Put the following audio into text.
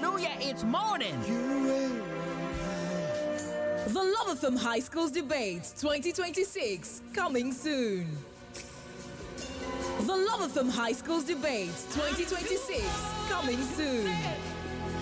Hallelujah, it's morning. The Love FM High Schools Debates 2026 coming soon. The Love FM High Schools Debates 2026 coming soon.